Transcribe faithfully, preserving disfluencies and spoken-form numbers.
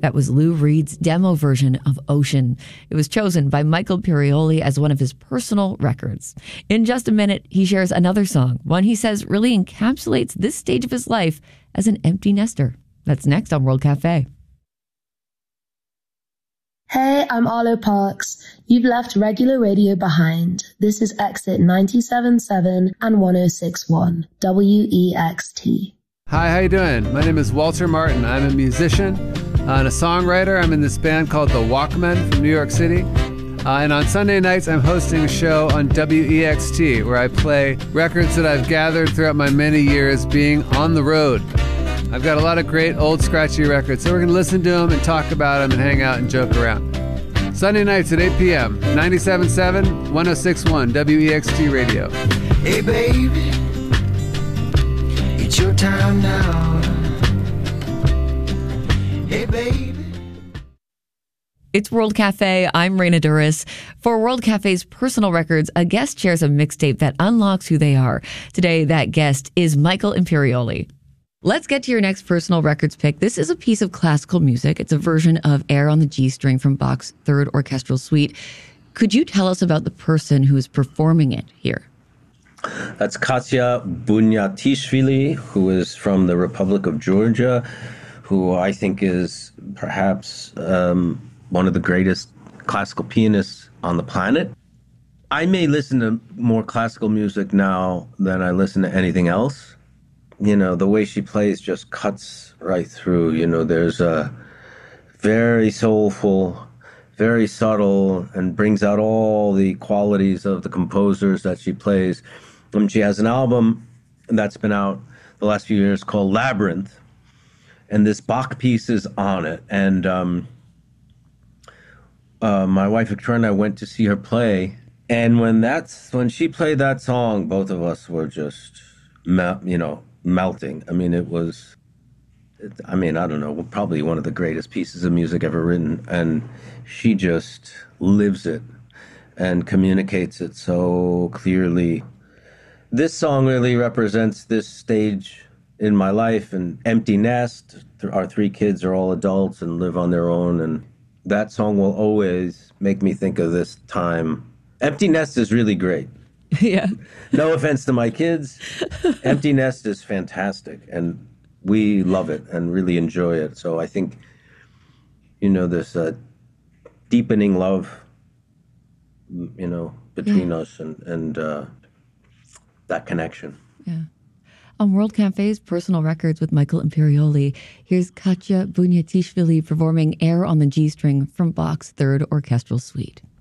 That was Lou Reed's demo version of Ocean. It was chosen by Michael Imperioli as one of his personal records. In just a minute, he shares another song, one he says really encapsulates this stage of his life as an empty nester. That's next on World Cafe. Hey, I'm Arlo Parks. You've left regular radio behind. This is Exit ninety-seven point seven and one oh six point one, W E X T. Hi, how you doing? My name is Walter Martin. I'm a musician and a songwriter. I'm in this band called The Walkmen from New York City. Uh, and on Sunday nights, I'm hosting a show on W E X T where I play records that I've gathered throughout my many years being on the road. I've got a lot of great old scratchy records, so we're going to listen to them and talk about them and hang out and joke around. Sunday nights at eight p.m., ninety-seven point seven, one oh six point one, W E X T Radio. Hey, baby, it's your time now. Hey, baby. It's World Cafe. I'm Raina Duras. For World Cafe's Personal Records, a guest shares a mixtape that unlocks who they are. Today, that guest is Michael Imperioli. Let's get to your next personal records pick. This is a piece of classical music. It's a version of Air on the G String from Bach's Third Orchestral Suite. Could you tell us about the person who is performing it here? That's Katya Bunyatishvili, who is from the Republic of Georgia, who I think is perhaps um, one of the greatest classical pianists on the planet. I may listen to more classical music now than I listen to anything else. You know, the way she plays just cuts right through. You know, there's a very soulful, very subtle, and brings out all the qualities of the composers that she plays. And she has an album that's been out the last few years called Labyrinth, and this Bach piece is on it. And um, uh, my wife Victoria and I went to see her play, and when that's when she played that song, both of us were just, you know, melting. I mean, it was, it, I mean, I don't know, probably one of the greatest pieces of music ever written. And she just lives it and communicates it so clearly. This song really represents this stage in my life, and empty nest. Our three kids are all adults and live on their own. And that song will always make me think of this time. Empty nest is really great. Yeah. No offense to my kids. Empty Nest is fantastic, and we love it and really enjoy it. So I think, you know, this uh, deepening love, you know, between yeah. us and, and uh, that connection. Yeah. On World Cafe's Personal Records with Michael Imperioli, here's Katya Bunyatishvili performing Air on the G String from Bach's Third Orchestral Suite.